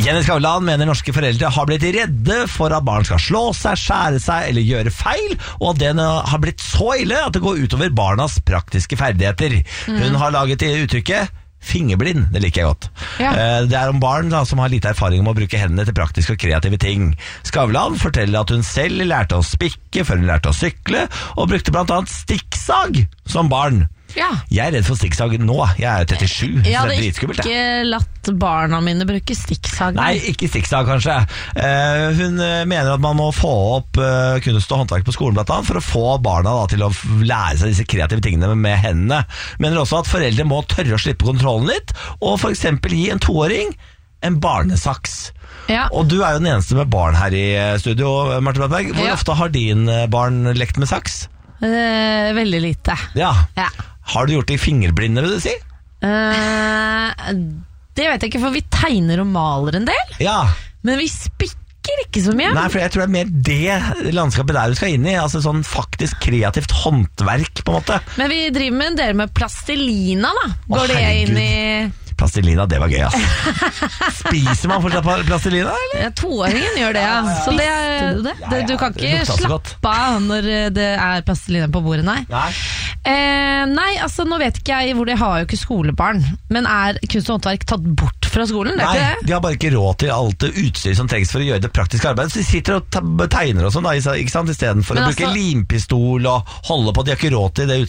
Jenny Skavlan mener norske foreldre har blitt redde for at barn skal slå seg, skjære seg eller gjøre feil, og at det har blitt så ille at det går utover barnas praktiske ferdigheter. Hun har laget uttrykket fingerblind, det liker jeg godt. Det om barn som har lite erfaring med å bruke hendene til praktiske og kreative ting. Skavlan forteller at hun selv lærte å spikke før hun lærte å sykle, og brukte blant annet stikksag som barn. Jeg er redd for stikksag nå. Jeg er 37, Jeg så hadde det er dritskummelt. ikke latt barna mine bruke stikksag. Nei, ikke stikksag kanskje. Hun mener at man må få opp kunst og håndverk på skolen blant annet, for å få barna til å lære seg disse kreative tingene med hendene. Mener også at foreldre må tørre å slippe kontrollen litt, og for eksempel gi en 2-åring en barnesaks. Og du er jo den eneste med barn her i studio, Marte Bratberg. Hvor ofte har din barn lekt med saks? Veldig lite. Har du gjort det i fingerblinde, vil du si? Det vet jeg ikke, for vi tegner og maler en del. Men vi spikker ikke så mye. Nei, for jeg tror det er mer det landskapet der du skal inn i. Altså sånn faktisk kreativt håndverk, på en måte. Men vi driver med en del med plastelina, da. Går det inn i... Plastelina, det var gøy, altså. Spiser man fortsatt plastelina, eller? 2-åringen gjør det, Så du kan ikke slappe av når det er plastelina på bordet, nei. Nei, altså nå vet ikke jeg hvor de har jo ikke skolebarn. Men er kunst og håndverk tatt bort fra skolen? Nei, de har bare ikke råd til alt det utstyr som trengs for å gjøre det praktiske arbeidet. Så de sitter og tegner og sånn, ikke sant? I stedet for å bruke limpistol og holde på. De har ikke råd til det